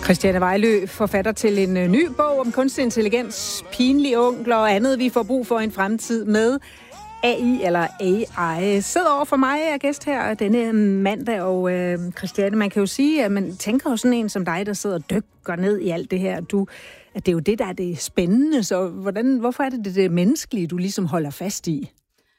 Christiane Vejlø, forfatter til en ny bog om kunstig intelligens, pinlige onkler og andet, vi får brug for en fremtid med AI eller AI. Sidder over for mig, jeg er gæst her denne mandag, og Christiane, man kan jo sige, at man tænker jo sådan en som dig, der sidder og dykker ned i alt det her, at det er jo det, der er det spændende, så hvorfor er det menneskelige, du ligesom holder fast i?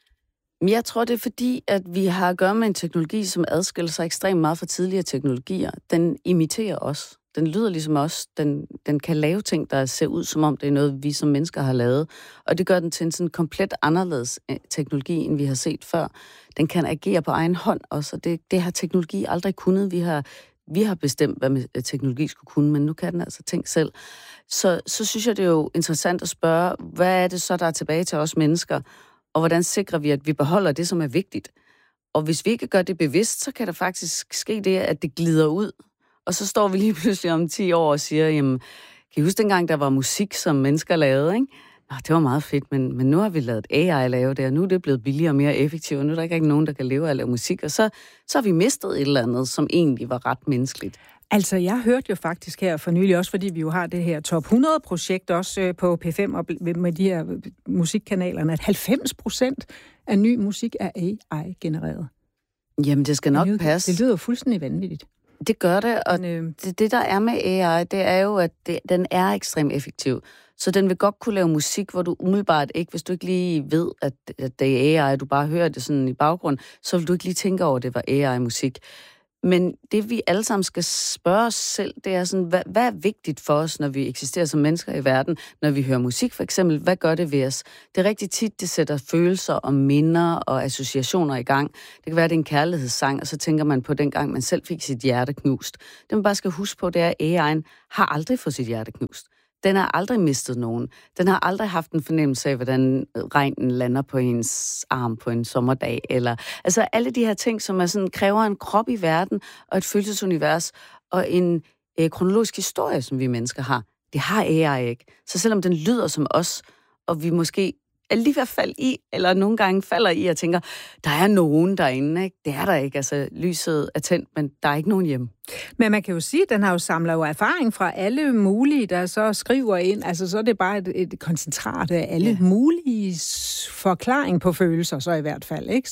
Jeg tror, det er fordi, at vi har at gøre med en teknologi, som adskiller sig ekstremt meget fra tidligere teknologier. Den imiterer os. Den lyder ligesom os. Den kan lave ting, der ser ud, som om det er noget, vi som mennesker har lavet. Og det gør den til en sådan komplet anderledes teknologi, end vi har set før. Den kan agere på egen hånd også, og det har teknologi aldrig kunnet. Vi har bestemt, hvad teknologi skulle kunne, men nu kan den altså tænke selv. Så synes jeg, det er jo interessant at spørge, hvad er det så, der er tilbage til os mennesker? Og hvordan sikrer vi, at vi beholder det, som er vigtigt? Og hvis vi ikke gør det bevidst, så kan der faktisk ske det, at det glider ud. Og så står vi lige pludselig om 10 år og siger, jamen, kan I huske dengang, der var musik, som mennesker lavede, ikke? Nå, det var meget fedt, men nu har vi lavet AI lave det, og nu er det blevet billigere og mere effektivt, og nu er der ikke nogen, der kan leve af at lave musik. Og så har vi mistet et eller andet, som egentlig var ret menneskeligt. Altså, jeg hørte jo faktisk her for nylig, også fordi vi jo har det her Top 100-projekt også på P5 og med de her musikkanalerne, at 90% af ny musik er AI-genereret. Jamen, det skal nok passe. Det lyder jo fuldstændig vanvittigt. Det gør det, og det der er med AI, det er jo, at den er ekstremt effektiv. Så den vil godt kunne lave musik, hvor du umiddelbart ikke, hvis du ikke lige ved, at det er AI, du bare hører det sådan i baggrund, så vil du ikke lige tænke over, at det var AI-musik. Men det vi alle sammen skal spørge os selv, det er sådan, hvad er vigtigt for os, når vi eksisterer som mennesker i verden? Når vi hører musik for eksempel, hvad gør det ved os? Det er rigtig tit, det sætter følelser og minder og associationer i gang. Det kan være, det er en kærlighedssang, og så tænker man på den gang, man selv fik sit hjerte knust. Det man bare skal huske på, det er, at AI'en har aldrig fået sit hjerte knust. Den har aldrig mistet nogen. Den har aldrig haft en fornemmelse af, hvordan regnen lander på hendes arm på en sommerdag. Altså alle de her ting, som er sådan, kræver en krop i verden, og et følelsesunivers, og en kronologisk historie, som vi mennesker har. Det har AI ikke. Så selvom den lyder som os, og vi måske er lige ved at falde i, eller nogle gange falder i og tænker, der er nogen derinde, ikke? Det er der ikke. Altså, lyset er tændt, men der er ikke nogen hjemme. Men man kan jo sige, at den har jo samlet jo erfaring fra alle mulige, der så skriver ind. Altså, så er det bare et koncentrat af alle mulige forklaring på følelser, så i hvert fald, ikke?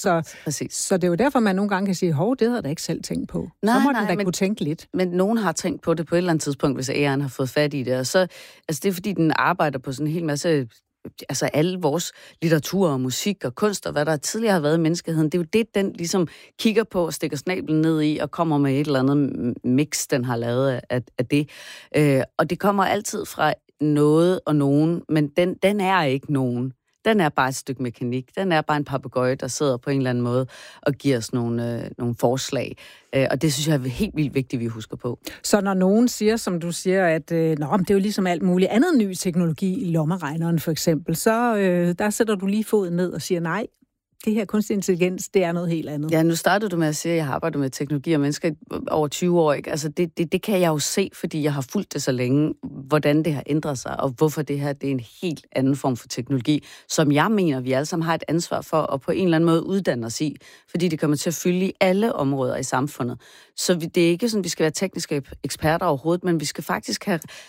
Så det er jo derfor, man nogle gange kan sige, hov, det havde jeg da ikke selv tænkt på. Så må den da kunne tænke lidt. Men nogen har tænkt på det på et eller andet tidspunkt, hvis AI'en har fået fat i det. Og så, altså, det er fordi, den arbejder på sådan en hel masse, altså alle vores litteratur og musik og kunst og hvad der tidligere har været i menneskeheden, det er jo det, den ligesom kigger på og stikker snablen ned i og kommer med et eller andet mix, den har lavet af det. Og det kommer altid fra noget og nogen, men den er ikke nogen. Den er bare et stykke mekanik. Den er bare en papegøje, der sidder på en eller anden måde og giver os nogle forslag. Og det synes jeg er helt vildt vigtigt, vi husker på. Så når nogen siger, som du siger, at det er jo ligesom alt muligt andet ny teknologi i lommeregneren for eksempel, så der sætter du lige foden ned og siger nej. Det her kunstig intelligens, det er noget helt andet. Ja, nu startede du med at sige, at jeg har arbejdet med teknologi og mennesker over 20 år. Ikke? Altså det kan jeg jo se, fordi jeg har fulgt det så længe, hvordan det har ændret sig, og hvorfor det her det er en helt anden form for teknologi, som jeg mener, vi alle sammen har et ansvar for at på en eller anden måde uddanne os i, fordi det kommer til at fylde i alle områder i samfundet. Så det er ikke sådan, at vi skal være tekniske eksperter overhovedet, men vi skal faktisk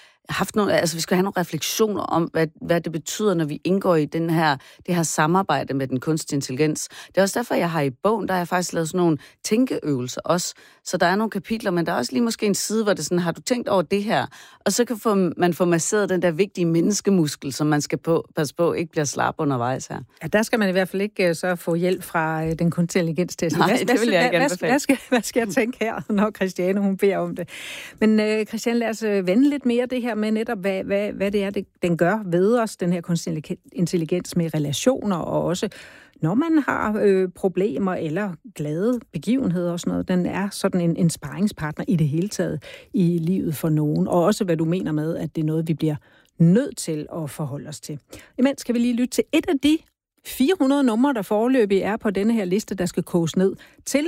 vi skal have nogle refleksioner om, hvad det betyder, når vi indgår i det her samarbejde med den kunstige intelligens. Det er også derfor, jeg har i bogen, der har jeg faktisk lavet sådan nogle tænkeøvelser også. Så der er nogle kapitler, men der er også lige måske en side, hvor det sådan, har du tænkt over det her? Og så kan man få masseret den der vigtige menneskemuskel, som man skal passe på, ikke bliver slap undervejs her. Ja, der skal man i hvert fald ikke så få hjælp fra den kunstig intelligens til. Nej, det vil jeg ikke anbefale. Hvad skal jeg tænke her, når Christiane hun beder om det? Men Christiane, lad os vende lidt mere det her med netop, hvad det er, den gør ved os, den her kunstig intelligens med relationer, og også når man har problemer eller glade begivenheder og sådan noget. Den er sådan en sparringspartner i det hele taget i livet for nogen, og også hvad du mener med, at det er noget, vi bliver nødt til at forholde os til. Imens skal vi lige lytte til et af de 400 numre, der foreløbig er på denne her liste, der skal koges ned til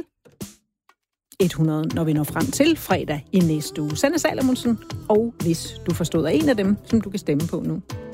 100, når vi når frem til fredag i næste uge. Sanne Salomonsen, og hvis du forstod af en af dem, som du kan stemme på nu.